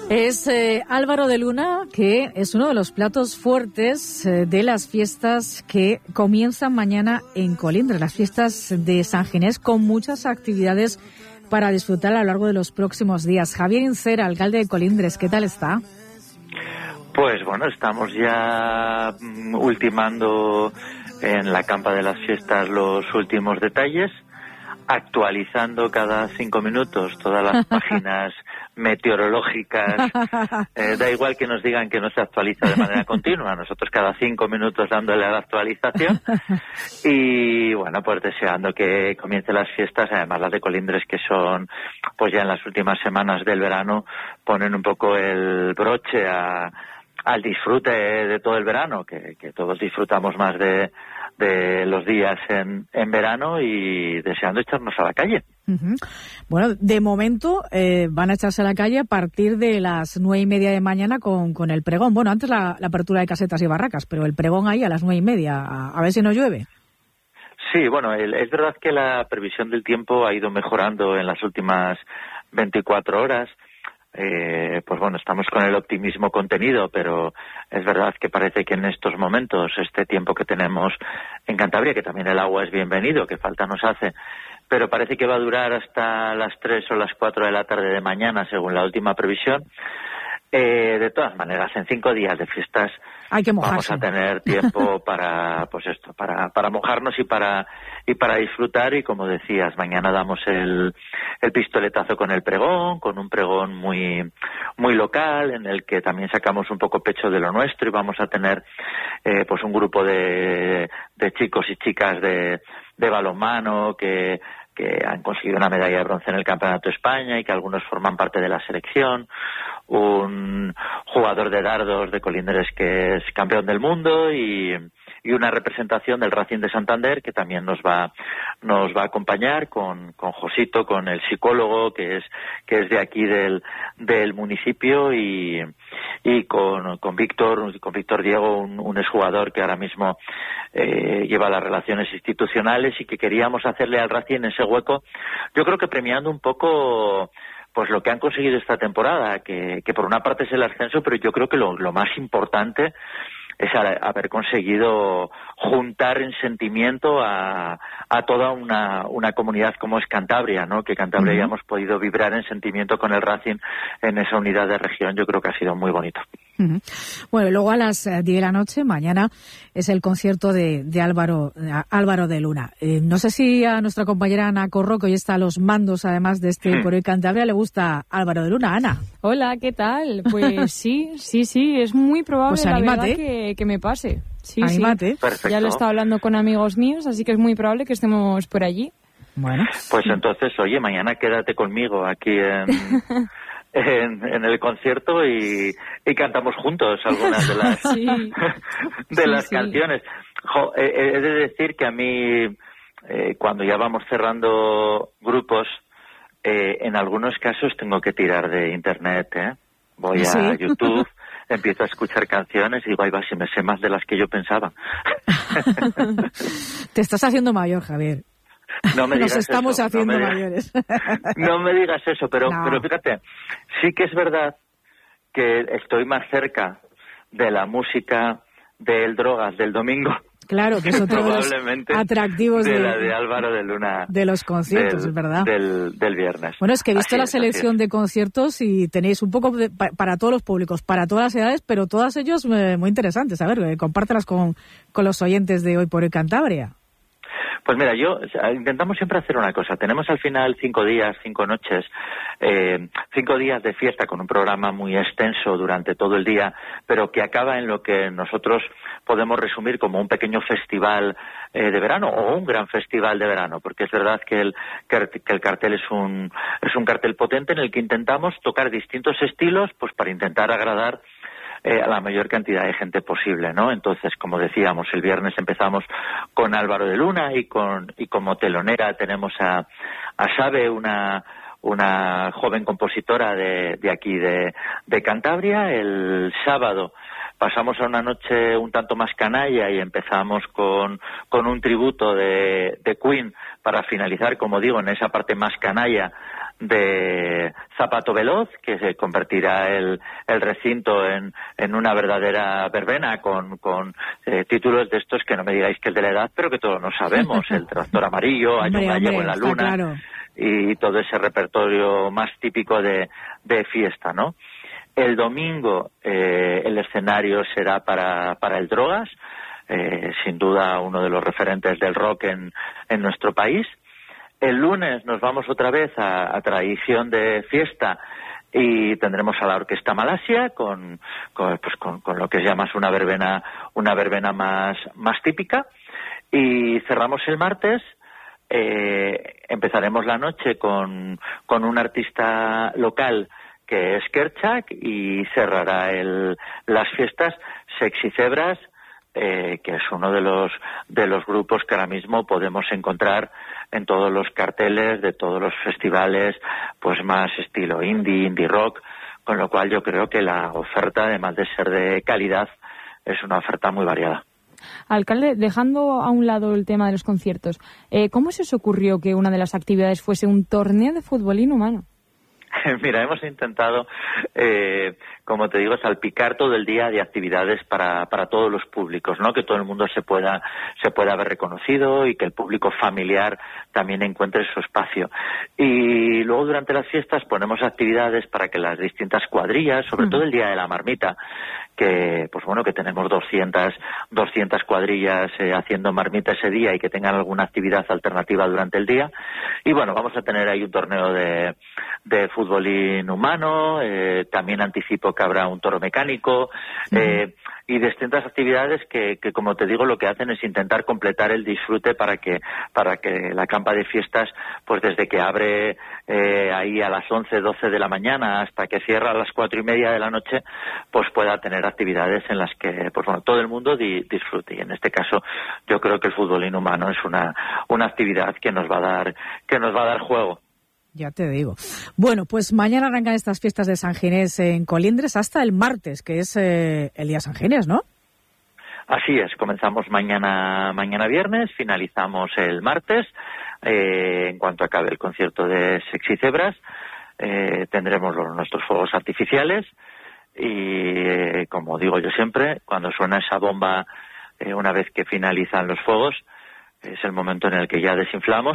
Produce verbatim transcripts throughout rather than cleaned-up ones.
Es eh, Álvaro de Luna, que es uno de los platos fuertes eh, de las fiestas que comienzan mañana en Colindres, las fiestas de San Ginés, con muchas actividades para disfrutar a lo largo de los próximos días. Javier Incera, alcalde de Colindres, ¿qué tal está? Pues bueno, estamos ya ultimando en la campa de las fiestas los últimos detalles, actualizando cada cinco minutos todas las páginas meteorológicas. Eh, da igual que nos digan que no se actualiza de manera continua, nosotros cada cinco minutos dándole a la actualización. Y bueno, pues deseando que comiencen las fiestas, además las de Colindres, que son pues ya en las últimas semanas del verano, ponen un poco el broche a, al disfrute de todo el verano, que, que todos disfrutamos más de de los días en, en verano, y deseando echarnos a la calle. Uh-huh. Bueno, de momento eh, van a echarse a la calle a partir de las nueve y media de mañana con, con el pregón. Bueno, antes la, la apertura de casetas y barracas, pero el pregón ahí a las nueve y media, a, a ver si no llueve. Sí, bueno, el, es verdad que la previsión del tiempo ha ido mejorando en las últimas veinticuatro horas. Eh, pues bueno, estamos con el optimismo contenido, pero es verdad que parece que en estos momentos, este tiempo que tenemos en Cantabria, que también el agua es bienvenido, que falta nos hace, pero parece que va a durar hasta las tres o las cuatro de la tarde de mañana, según la última previsión. Eh, de todas maneras, en cinco días de fiestas hay que mojarse. Vamos a tener tiempo para, pues esto, para, para mojarnos y para, y para disfrutar. Y como decías, mañana damos el, el pistoletazo con el pregón, con un pregón muy, muy local, en el que también sacamos un poco pecho de lo nuestro, y vamos a tener, eh, pues un grupo de, de chicos y chicas de, de balonmano que, que han conseguido una medalla de bronce en el Campeonato de España y que algunos forman parte de la selección, un jugador de dardos de Colindres que es campeón del mundo, y, y una representación del Racing de Santander que también nos va nos va a acompañar con, con Josito, con el psicólogo que es que es de aquí del, del municipio, y, y con, con Víctor, con Víctor Diego, un, un exjugador que ahora mismo eh, lleva las relaciones institucionales, y que queríamos hacerle al Racing ese hueco, yo creo que premiando un poco pues lo que han conseguido esta temporada, que, que por una parte es el ascenso, pero yo creo que lo, lo más importante es haber conseguido juntar en sentimiento a, a toda una, una comunidad como es Cantabria, ¿no? Que Cantabria uh-huh. hayamos podido vibrar en sentimiento con el Racing en esa unidad de región, yo creo que ha sido muy bonito. Uh-huh. Bueno, luego a las diez de la noche, mañana, es el concierto de, de Álvaro, de Álvaro de Luna. Eh, no sé si a nuestra compañera Ana Corro, que hoy está a los mandos, además de este sí. por hoy Cantabria, le gusta Álvaro de Luna. Ana. Hola, ¿qué tal? Pues sí, sí, sí, es muy probable, pues la verdad, que, que me pase. Sí, anímate. Sí. Ya lo he estado hablando con amigos míos, así que es muy probable que estemos por allí. Bueno. Pues entonces, oye, mañana quédate conmigo aquí en... En, en el concierto y, y cantamos juntos algunas de las sí. de sí, las sí. canciones. Jo, he, he de decir que a mí, eh, cuando ya vamos cerrando grupos, eh, en algunos casos tengo que tirar de internet, ¿eh? Voy ¿Sí? a YouTube, empiezo a escuchar canciones y digo, ay, va, si me sé más de las que yo pensaba. Te estás haciendo mayor, Javier. No me digas Nos estamos eso, haciendo no me mayores. No me digas eso, pero, no. pero fíjate, sí que es verdad que estoy más cerca de la música del Drogas del domingo. Claro, que es otro de los atractivos de, de, la de Álvaro de Luna. De los conciertos, del, es verdad. Del, del viernes. Bueno, es que he visto así la es, selección de conciertos y tenéis un poco de, pa, para todos los públicos, para todas las edades, pero todas ellos eh, muy interesantes. A ver, eh, compártelas con, con los oyentes de Hoy por Hoy Cantabria. Pues mira, yo o sea, intentamos siempre hacer una cosa. Tenemos al final cinco días, cinco noches, eh, cinco días de fiesta con un programa muy extenso durante todo el día, pero que acaba en lo que nosotros podemos resumir como un pequeño festival eh, de verano o un gran festival de verano, porque es verdad que el, que el cartel es un, es un cartel potente en el que intentamos tocar distintos estilos, pues para intentar agradar Eh, a la mayor cantidad de gente posible, ¿no? Entonces, como decíamos, el viernes empezamos con Álvaro de Luna y con y como telonera tenemos a, a Sabe, una una joven compositora de, de aquí de, de Cantabria. El sábado pasamos a una noche un tanto más canalla y empezamos con, con un tributo de, de Queen para finalizar, como digo, en esa parte más canalla de Zapato Veloz, que se convertirá el, el recinto en, en una verdadera verbena con, con eh, títulos de estos que no me digáis que es de la edad, pero que todos no sabemos, el Tractor Amarillo, Hay un gallego en la luna, claro. Y todo ese repertorio más típico de, de fiesta, ¿no? El domingo eh, el escenario será para, para el Drogas, eh, sin duda uno de los referentes del rock en, en nuestro país. El lunes nos vamos otra vez a, a tradición de fiesta y tendremos a la Orquesta Malasia con, con, pues con, con lo que es ya más una verbena, una verbena más, más típica. Y cerramos el martes. Eh, empezaremos la noche con, con un artista local que es Kerchak y cerrará el, las fiestas Sexy Zebras, eh, que es uno de los de los grupos que ahora mismo podemos encontrar en todos los carteles de todos los festivales, pues más estilo indie, indie rock, con lo cual yo creo que la oferta, además de ser de calidad, es una oferta muy variada. Alcalde, dejando a un lado el tema de los conciertos, eh, ¿cómo se os ocurrió que una de las actividades fuese un torneo de fútbol inhumano? Mira, hemos intentado, eh, como te digo, salpicar todo el día de actividades para, para todos los públicos, ¿no? Que todo el mundo se pueda, se pueda ver reconocido y que el público familiar también encuentre su espacio. Y luego durante las fiestas ponemos actividades para que las distintas cuadrillas, sobre mm. todo el día de la marmita, que pues bueno que tenemos doscientas, doscientas cuadrillas eh, haciendo marmita ese día y que tengan alguna actividad alternativa durante el día. Y bueno, vamos a tener ahí un torneo de, de fútbol inhumano, eh, también anticipo que habrá un toro mecánico, eh, y distintas actividades que, que, como te digo, lo que hacen es intentar completar el disfrute para que para que la campa de fiestas, pues desde que abre eh, ahí a las once, doce de la mañana hasta que cierra a las cuatro y media de la noche, pues pueda tener actividades en las que, pues bueno, todo el mundo di, disfrute. Y en este caso, yo creo que el fútbol inhumano es una una actividad que nos va a dar que nos va a dar juego. Ya te digo. Bueno, pues mañana arrancan estas fiestas de San Ginés en Colindres hasta el martes, que es eh, el día de San Ginés, ¿no? Así es, comenzamos mañana mañana viernes, finalizamos el martes. Eh, en cuanto acabe el concierto de Sexy Zebras, eh, tendremos los, nuestros fuegos artificiales y, eh, como digo yo siempre, cuando suena esa bomba, eh, una vez que finalizan los fuegos, es el momento en el que ya desinflamos.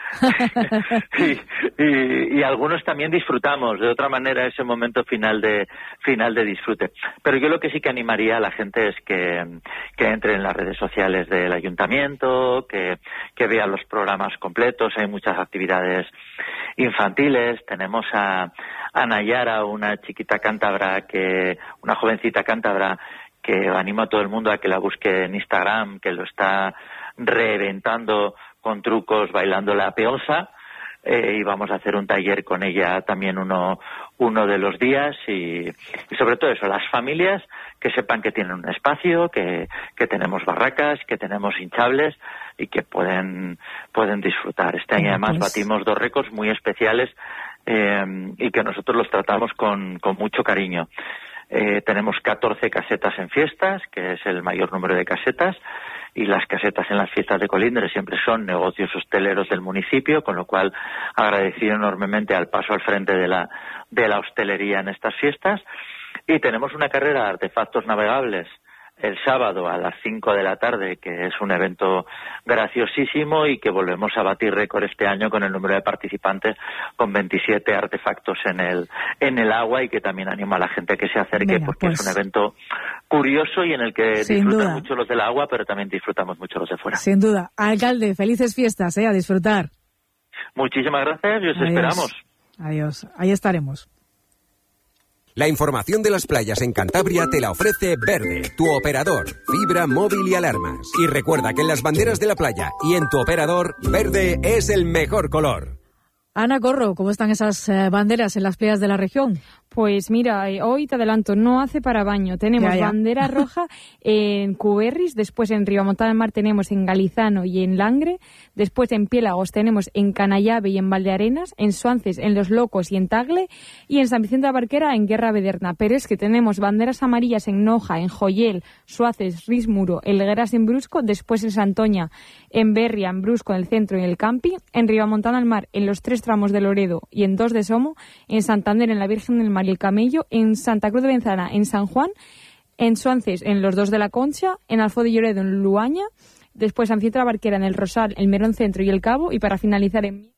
y, y, y algunos también disfrutamos de otra manera ese momento final de final de disfrute. Pero yo lo que sí que animaría a la gente es que, que entre en las redes sociales del ayuntamiento, que, que vea los programas completos. Hay muchas actividades infantiles. Tenemos a, a Nayara, una chiquita cántabra, que una jovencita cántabra, que animo a todo el mundo a que la busque en Instagram, que lo está reventando con trucos bailando la peonza, eh, y vamos a hacer un taller con ella también uno uno de los días y, y sobre todo eso, las familias que sepan que tienen un espacio, que, que tenemos barracas, que tenemos hinchables y que pueden pueden disfrutar. Este año además batimos dos récords muy especiales eh, y que nosotros los tratamos con, con mucho cariño. Eh, tenemos catorce casetas en fiestas, que es el mayor número de casetas, y las casetas en las fiestas de Colindres siempre son negocios hosteleros del municipio, con lo cual agradecido enormemente al paso al frente de la de la hostelería en estas fiestas. Y tenemos una carrera de artefactos navegables el sábado a las cinco de la tarde, que es un evento graciosísimo y que volvemos a batir récord este año con el número de participantes, con veintisiete artefactos en el en el agua, y que también anima a la gente a que se acerque. Venga, porque pues, es un evento curioso y en el que disfrutan duda. mucho los del agua, pero también disfrutamos mucho los de fuera. Sin duda. Alcalde, felices fiestas, ¿eh? A disfrutar. Muchísimas gracias y os Adiós. esperamos. Adiós. Ahí estaremos. La información de las playas en Cantabria te la ofrece Verde, tu operador, fibra, móvil y alarmas. Y recuerda que en las banderas de la playa y en tu operador, verde es el mejor color. Ana Corro, ¿cómo están esas eh, banderas en las playas de la región? Pues mira, eh, hoy te adelanto, no hace para baño. Tenemos ya, ya. bandera roja en Cuberris, después en Ribamontana del Mar tenemos en Galizano y en Langre, después en Piélagos tenemos en Canallave y en Valdearenas, en Suances, en Los Locos y en Tagle, y en San Vicente de Barquera en Guerra Bederna. Pero es que tenemos banderas amarillas en Noja, en Joyel, Suaces, Rismuro, Elgueras en Brusco, después en Santoña, en Berria, en Brusco, en el centro y en el Campi, en Ribamontana del Mar, en los tres tramos de Loredo y en dos de Somo, en Santander, en la Virgen del Mar y el Camello, en Santa Cruz de Benzana, en San Juan, en Suances, en los dos de la Concha, en Alfó de Lloredo, en Luaña, después San Vicente de la Barquera, en el Rosal, el Merón Centro y el Cabo, y para finalizar en